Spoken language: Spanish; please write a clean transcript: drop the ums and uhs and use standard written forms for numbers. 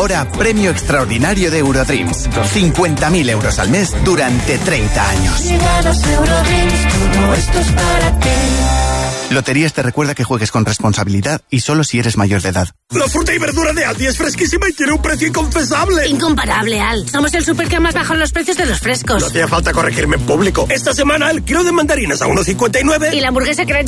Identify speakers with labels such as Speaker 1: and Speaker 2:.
Speaker 1: ahora premio extraordinario de Eurodreams. 50.000 euros al mes durante 30 años.
Speaker 2: Todo esto es para ti.
Speaker 1: Loterías te recuerda que juegues con responsabilidad y solo si eres mayor de edad.
Speaker 3: La fruta y verdura de Aldi es fresquísima y tiene un precio inconfesable.
Speaker 4: Incomparable, Al. Somos el súper que más baja los precios de los frescos.
Speaker 3: No hacía falta corregirme en público. Esta semana el kilo de mandarinas a 1,59.
Speaker 4: Y la hamburguesa Crunch